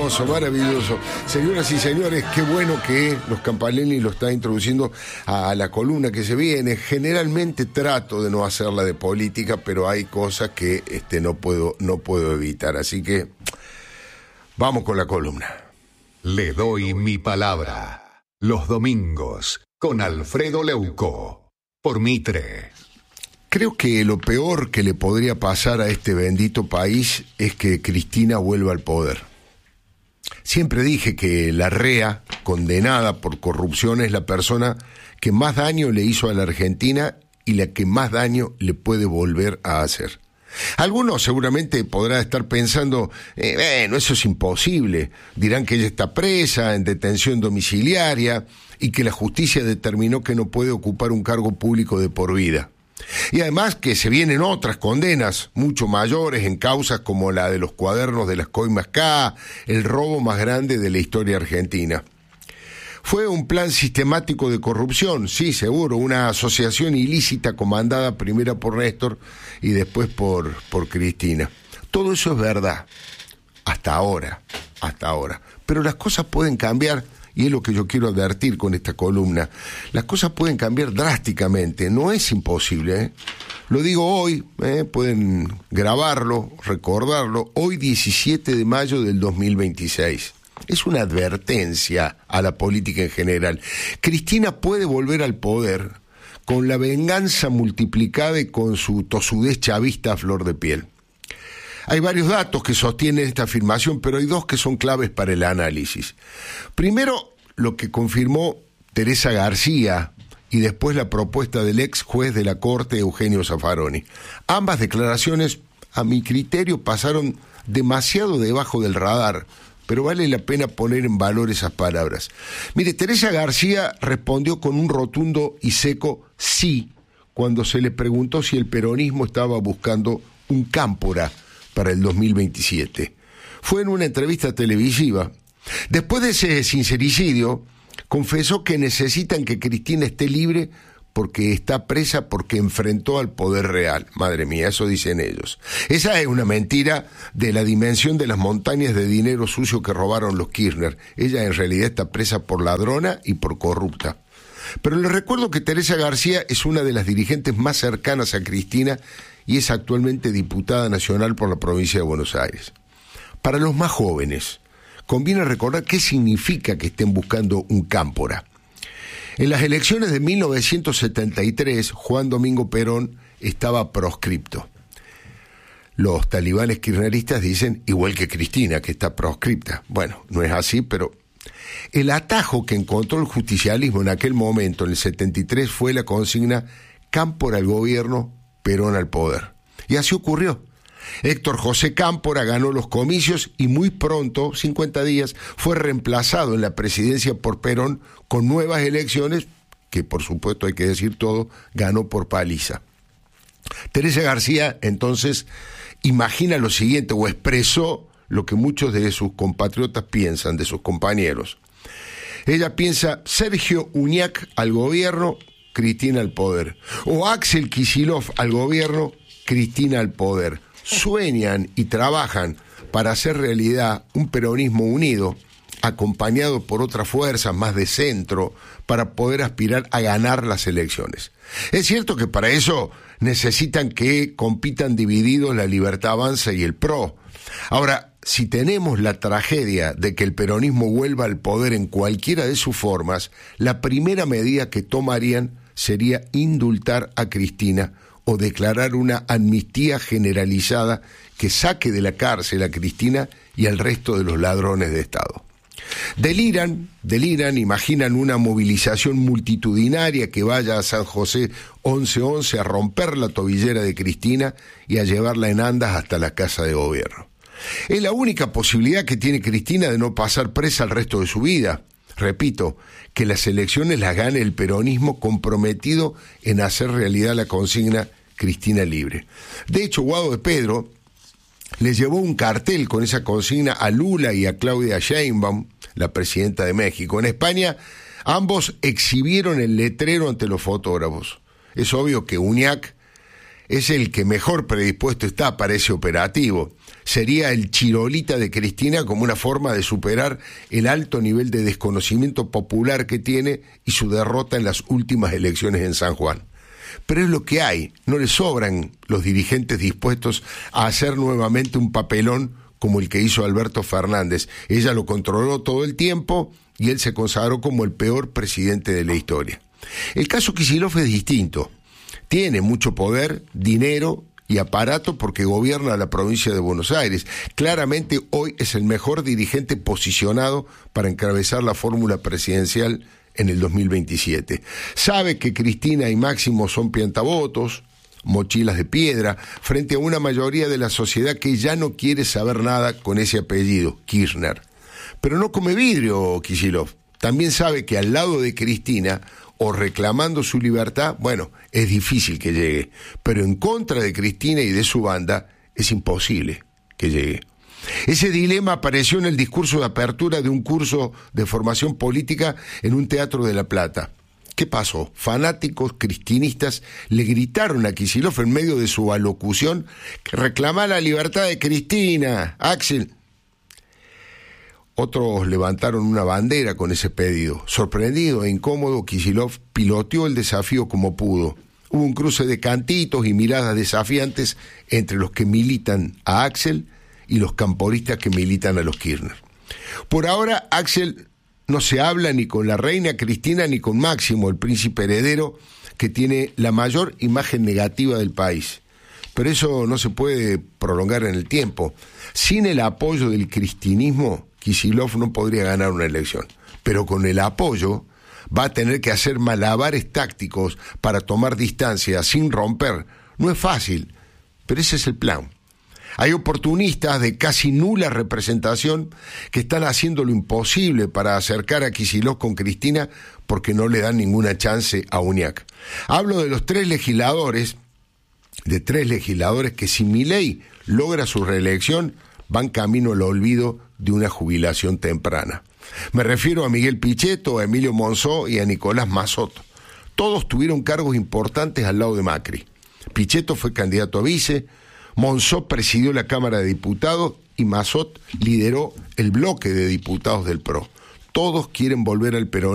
maravilloso, maravilloso. Señoras y señores, qué bueno que los Campalelli lo está introduciendo a la columna que se viene. Generalmente trato de no hacerla de política, pero hay cosas que no puedo evitar. Así que vamos con la columna. Le doy mi palabra. Los domingos con Alfredo Leuco por Mitre. Creo que lo peor que le podría pasar a este bendito país es que Cristina vuelva al poder. Siempre dije que Larrea, condenada por corrupción, es la persona que más daño le hizo a la Argentina y la que más daño le puede volver a hacer. Algunos seguramente podrán estar pensando, eso es imposible. Dirán que ella está presa, en detención domiciliaria, y que la justicia determinó que no puede ocupar un cargo público de por vida. Y además que se vienen otras condenas mucho mayores en causas como la de los cuadernos de las coimas K, el robo más grande de la historia argentina. Fue un plan sistemático de corrupción, sí, seguro, una asociación ilícita comandada primero por Néstor y después por Cristina. Todo eso es verdad, hasta ahora. Pero las cosas pueden cambiar. Y es lo que yo quiero advertir con esta columna. Las cosas pueden cambiar drásticamente, no es imposible, ¿eh? Lo digo hoy, pueden grabarlo, recordarlo, hoy 17 de mayo del 2026. Es una advertencia a la política en general. Cristina puede volver al poder con la venganza multiplicada y con su tosudez chavista a flor de piel. Hay varios datos que sostienen esta afirmación, pero hay dos que son claves para el análisis. Primero, lo que confirmó Teresa García y después la propuesta del ex juez de la Corte, Eugenio Zaffaroni. Ambas declaraciones, a mi criterio, pasaron demasiado debajo del radar, pero vale la pena poner en valor esas palabras. Mire, Teresa García respondió con un rotundo y seco sí cuando se le preguntó si el peronismo estaba buscando un cámpora para el 2027. Fue en una entrevista televisiva. Después de ese sincericidio, confesó que necesitan que Cristina esté libre porque está presa porque enfrentó al poder real. Madre mía, eso dicen ellos. Esa es una mentira de la dimensión de las montañas de dinero sucio que robaron los Kirchner. Ella en realidad está presa por ladrona y por corrupta. Pero les recuerdo que Teresa García es una de las dirigentes más cercanas a Cristina y es actualmente diputada nacional por la provincia de Buenos Aires. Para los más jóvenes, conviene recordar qué significa que estén buscando un cámpora. En las elecciones de 1973, Juan Domingo Perón estaba proscripto. Los talibanes kirchneristas dicen, igual que Cristina, que está proscripta. Bueno, no es así, pero el atajo que encontró el justicialismo en aquel momento, en el 73, fue la consigna cámpora al gobierno, Perón al poder. Y así ocurrió. Héctor José Cámpora ganó los comicios y muy pronto, 50 días, fue reemplazado en la presidencia por Perón con nuevas elecciones, que por supuesto hay que decir todo, ganó por paliza. Teresa García entonces imagina lo siguiente, o expresó lo que muchos de sus compatriotas piensan, de sus compañeros. Ella piensa Sergio Uñac al gobierno, Cristina al poder. O Axel Kicillof al gobierno, Cristina al poder. Sueñan y trabajan para hacer realidad un peronismo unido, acompañado por otras fuerzas más de centro, para poder aspirar a ganar las elecciones. Es cierto que para eso necesitan que compitan divididos la Libertad Avanza y el PRO. Ahora, si tenemos la tragedia de que el peronismo vuelva al poder en cualquiera de sus formas, la primera medida que tomarían sería indultar a Cristina o declarar una amnistía generalizada que saque de la cárcel a Cristina y al resto de los ladrones de Estado. Deliran, imaginan una movilización multitudinaria que vaya a San José 1111 a romper la tobillera de Cristina y a llevarla en andas hasta la casa de gobierno. Es la única posibilidad que tiene Cristina de no pasar presa el resto de su vida. Repito, que las elecciones las gane el peronismo comprometido en hacer realidad la consigna Cristina libre. De hecho, Guado de Pedro le llevó un cartel con esa consigna a Lula y a Claudia Sheinbaum, la presidenta de México. En España, ambos exhibieron el letrero ante los fotógrafos. Es obvio que Uñac es el que mejor predispuesto está para ese operativo. sería el Chirolita de Cristina como una forma de superar el alto nivel de desconocimiento popular que tiene y su derrota en las últimas elecciones en San Juan. Pero es lo que hay, no le sobran los dirigentes dispuestos a hacer nuevamente un papelón como el que hizo Alberto Fernández. Ella lo controló todo el tiempo y él se consagró como el peor presidente de la historia. El caso Kicillof es distinto. Tiene mucho poder, dinero y aparato porque gobierna la provincia de Buenos Aires. Claramente hoy es el mejor dirigente posicionado para encabezar la fórmula presidencial en el 2027. Sabe que Cristina y Máximo son piantavotos, mochilas de piedra, frente a una mayoría de la sociedad que ya no quiere saber nada con ese apellido, Kirchner. Pero no come vidrio, Kicillof. También sabe que al lado de Cristina, o reclamando su libertad, bueno, es difícil que llegue, pero en contra de Cristina y de su banda, es imposible que llegue. Ese dilema apareció en el discurso de apertura de un curso de formación política en un teatro de La Plata. ¿Qué pasó? Fanáticos cristinistas le gritaron a Kicillof en medio de su alocución que reclamaba la libertad de Cristina, Axel. Otros levantaron una bandera con ese pedido. Sorprendido e incómodo, Kicillof piloteó el desafío como pudo. Hubo un cruce de cantitos y miradas desafiantes entre los que militan a Axel y los camporistas que militan a los Kirchner. Por ahora, Axel no se habla ni con la reina Cristina ni con Máximo, el príncipe heredero, que tiene la mayor imagen negativa del país. Pero eso no se puede prolongar en el tiempo. Sin el apoyo del cristinismo, Kicillof no podría ganar una elección, pero con el apoyo va a tener que hacer malabares tácticos para tomar distancia sin romper. No es fácil, pero ese es el plan. Hay oportunistas de casi nula representación que están haciendo lo imposible para acercar a Kicillof con Cristina porque no le dan ninguna chance a Uñac. Hablo de los tres legisladores que si Milei logra su reelección, van camino al olvido de una jubilación temprana. Me refiero a Miguel Pichetto, a Emilio Monzó y a Nicolás Massot. Todos tuvieron cargos importantes al lado de Macri. Pichetto fue candidato a vice, Monzó presidió la Cámara de Diputados y Massot lideró el bloque de diputados del PRO. Todos quieren volver al peronismo